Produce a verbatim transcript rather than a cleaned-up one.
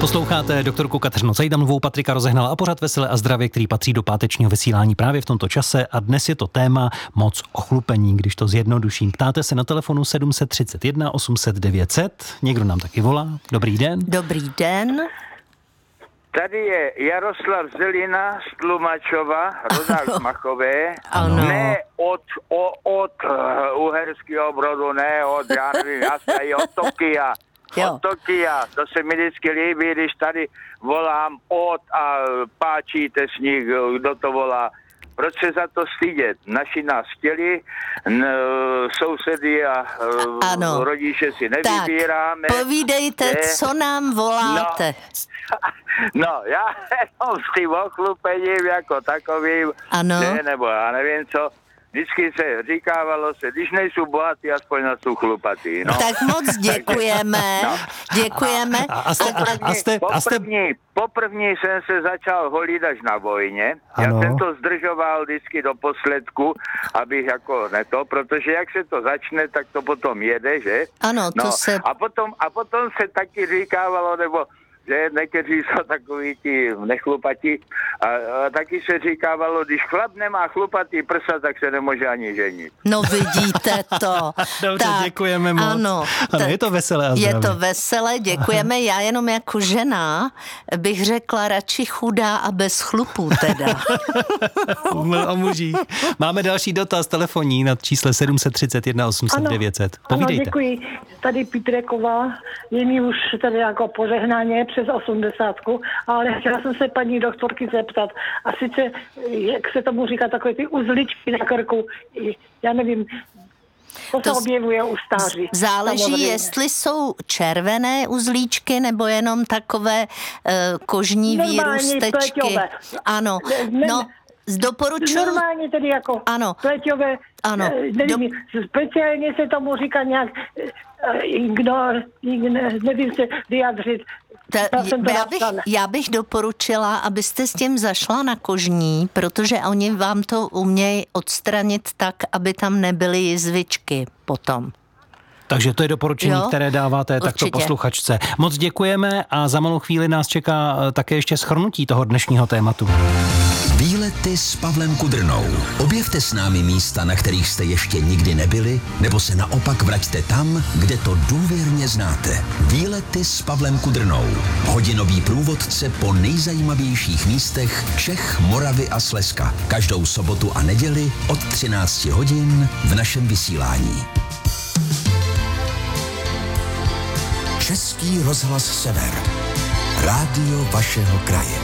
Posloucháte doktorku Kateřinu Cejdamovou, Patrika Rozehnala a pořad Veselé a zdravě, který patří do pátečního vysílání právě v tomto čase a dnes je to téma moc ochlupení, když to zjednoduším. Ptáte se na telefonu sedm set třicet jedna osm set devět set, někdo nám taky volá. Dobrý den. Dobrý den. Tady je Jaroslav Zelina z Tlumačova, rodák z Machové. Ano. Ne od, o, od uh, Uherského Brodu, ne od, já nevím, já i od Tokia. Jo. Od Tokia, to se mi vždycky líbí, když tady volám od a páčíte s nich, kdo to volá. Proč se za to stydět? Naši nás chtěli, n, sousedy a ano. rodiče si nevybíráme. Tak, povídejte, ne? Co nám voláte. No, no já jenom s tím ochlupením jako takovým, ano. Ne, nebo já nevím co, vždycky se říkávalo se, když nejsou bohatý, aspoň na jsou chlupatý. No. Tak moc děkujeme, no. děkujeme. A, a, jste, a, a jste, a jste... Poprvní, poprvní jsem se začal holit až na vojně. Ano. Já jsem to zdržoval vždycky do posledku, abych jako ne to, protože jak se to začne, tak to potom jede, že? Ano, to no. se... A potom, a potom se taky říkávalo, nebo že někteří jsou takový ti nechlupatí a, a taky se říkávalo, když chlap nemá chlupatý prsa, tak se nemůže ani ženit. No vidíte to. Dobře, tak, děkujeme moc. Ano, ano je to veselé a Je zdravě. to veselé, děkujeme. Já jenom jako žena bych řekla radši chudá a bez chlupů teda. No a muži. Máme další dotaz telefonní na čísle sedm set třicet jedna osm set devět set. Povídejte. Ano, děkuji. Tady Pítreková, je mi už tady jako požehnaně přes osmdesátku, ale chtěla jsem se paní doktorky zeptat. A sice, jak se tomu říká, takové ty uzličky na krku, já nevím, to, to se objevuje u stáří. Záleží, samozřejmě. Jestli jsou červené uzlíčky nebo jenom takové uh, kožní výrůstečky. Pleťové. Ano, ne, no, doporučuji... Normálně tedy jako ano. pleťové, ano. nevím, Do... speciálně se tomu říká nějak, ignor, ignor, nevím se vyjadřit. Ta, já, bych, já bych doporučila, abyste s tím zašla na kožní, protože oni vám to umějí odstranit tak, aby tam nebyly jizvičky potom. Takže to je doporučení, jo? které dáváte Určitě. takto posluchačce. Moc děkujeme a za malou chvíli nás čeká také ještě shrnutí toho dnešního tématu. Výlety s Pavlem Kudrnou. Objevte s námi místa, na kterých jste ještě nikdy nebyli, nebo se naopak vraťte tam, kde to důvěrně znáte. Výlety s Pavlem Kudrnou. Hodinový průvodce po nejzajímavějších místech Čech, Moravy a Slezska. Každou sobotu a neděli od třináct hodin v našem vysílání. Český rozhlas Sever. Rádio vašeho kraje.